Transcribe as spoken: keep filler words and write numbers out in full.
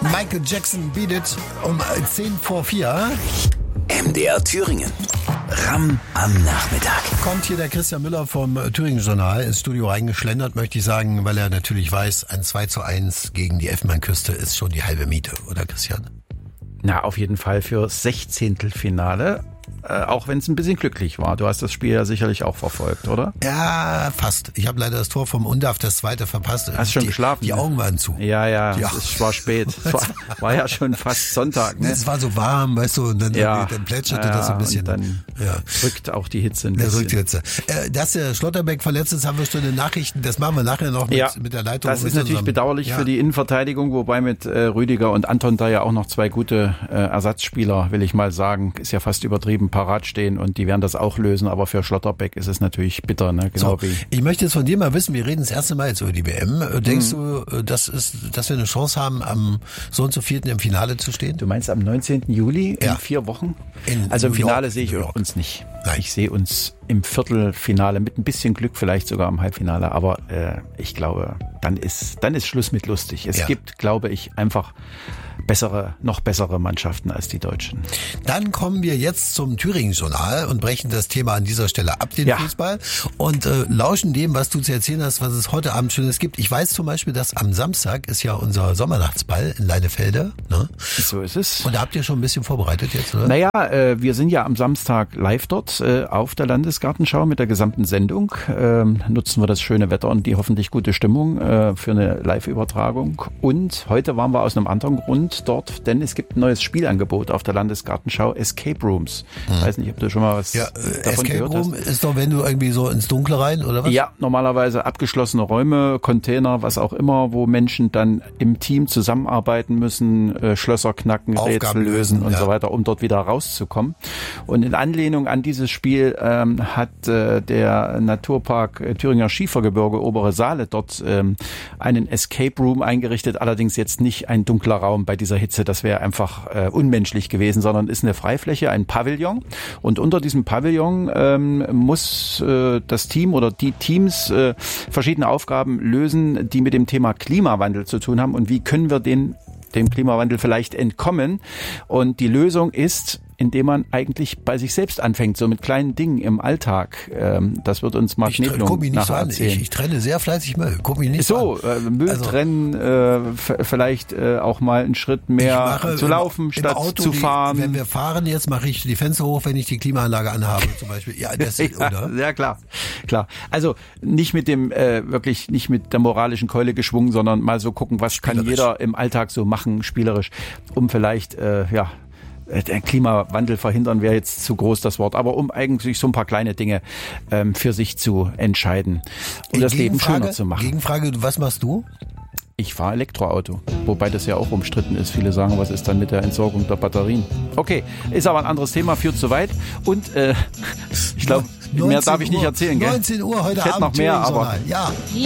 Michael Jackson Beat It um zehn vor vier. M D R Thüringen. Ram am Nachmittag. Kommt hier der Christian Müller vom Thüringen Journal ins Studio reingeschlendert, möchte ich sagen, weil er natürlich weiß, ein zwei zu eins gegen die Elfenbeinküste ist schon die halbe Miete, oder Christian? Na, auf jeden Fall für Sechzehntelfinale. Äh, auch wenn es ein bisschen glücklich war. Du hast das Spiel ja sicherlich auch verfolgt, oder? Ja, fast. Ich habe leider das Tor vom Undav, das zweite, verpasst. Hast du schon die, geschlafen? Die ne? Augen waren zu. Ja, ja, ja. es war spät. Es war, war ja schon fast Sonntag. Ne? Es war so warm, weißt du, und dann, ja, dann plätscherte ja, das ein bisschen. Und dann ja. drückt auch die Hitze ein bisschen. bisschen. Drückt die Hitze. Äh, dass der Schlotterbeck verletzt ist, haben wir schon in den Nachrichten. Das machen wir nachher noch mit, ja, mit der Leitung. Das ist natürlich unserem, bedauerlich ja. für die Innenverteidigung, wobei mit äh, Rüdiger und Anton da ja auch noch zwei gute äh, Ersatzspieler, will ich mal sagen, ist ja fast übertrieben, parat stehen und die werden das auch lösen. Aber für Schlotterbeck ist es natürlich bitter, ne? Genau so, wie ich möchte jetzt von dir mal wissen, wir reden das erste Mal jetzt über die W M. Denkst mhm. du, das ist, dass wir eine Chance haben, am so und so vierten im Finale zu stehen? Du meinst am neunzehnten Juli ja. in vier Wochen? In also im New Finale York, sehe ich New York. uns nicht. Nein. Ich sehe uns im Viertelfinale mit ein bisschen Glück vielleicht sogar im Halbfinale. Aber äh, ich glaube, dann ist dann ist Schluss mit lustig. Es ja. gibt, glaube ich, einfach bessere, noch bessere Mannschaften als die Deutschen. Dann kommen wir jetzt zum Thüringen-Journal und brechen das Thema an dieser Stelle ab, den ja. Fußball, und äh, lauschen dem, was du zu erzählen hast, was es heute Abend Schönes gibt. Ich weiß zum Beispiel, dass am Samstag ist ja unser Sommernachtsball in Leinefelde. Ne? So ist es. Und da habt ihr schon ein bisschen vorbereitet jetzt, oder? Naja, äh, wir sind ja am Samstag live dort äh, auf der Landesgartenschau mit der gesamten Sendung. Ähm, nutzen wir das schöne Wetter und die hoffentlich gute Stimmung äh, für eine Live-Übertragung. Und heute waren wir aus einem anderen Grund dort, denn es gibt ein neues Spielangebot auf der Landesgartenschau, Escape Rooms. Ich hm. weiß nicht, ob du schon mal was ja, äh, Escape davon gehört Room hast. Ist doch, wenn du irgendwie so ins Dunkle rein, oder was? Ja, normalerweise abgeschlossene Räume, Container, was auch immer, wo Menschen dann im Team zusammenarbeiten müssen, äh, Schlösser knacken, Aufgaben Rätsel lösen und ja. so weiter, um dort wieder rauszukommen. Und in Anlehnung an dieses Spiel ähm, hat äh, der Naturpark äh, Thüringer Schiefergebirge Obere Saale dort ähm, einen Escape Room eingerichtet, allerdings jetzt nicht ein dunkler Raum bei dieser Hitze, das wäre einfach äh, unmenschlich gewesen, sondern ist eine Freifläche, ein Pavillon, und unter diesem Pavillon ähm, muss äh, das Team oder die Teams äh, verschiedene Aufgaben lösen, die mit dem Thema Klimawandel zu tun haben, und wie können wir den dem Klimawandel vielleicht entkommen. Und die Lösung ist, indem man eigentlich bei sich selbst anfängt, so mit kleinen Dingen im Alltag. Ähm, das wird uns Marc Nedlung nachher erzählen. Ich, ich trenne sehr fleißig Müll. Guck mich nicht so, so an. Äh, Müll also, trennen, äh, f- vielleicht äh, auch mal einen Schritt mehr zu laufen, im, statt im Auto zu die, fahren. Wenn wir fahren, jetzt mache ich die Fenster hoch, wenn ich die Klimaanlage anhabe, zum Beispiel. Ja, das ist, ja, oder? Ja, klar, klar. Also nicht mit dem, äh, wirklich nicht mit der moralischen Keule geschwungen, sondern mal so gucken, was kann jeder im Alltag so machen, spielerisch, um vielleicht, äh, ja, der Klimawandel verhindern wäre jetzt zu groß, das Wort, aber um eigentlich so ein paar kleine Dinge ähm, für sich zu entscheiden, um das Leben schöner zu machen. Gegenfrage, was machst du? Ich fahre Elektroauto, wobei das ja auch umstritten ist. Viele sagen, was ist dann mit der Entsorgung der Batterien? Okay, ist aber ein anderes Thema, führt zu weit. Und äh, ich glaube, mehr darf ich nicht erzählen, gell? neunzehn Uhr heute ich hätte Abend. noch mehr, aber ja.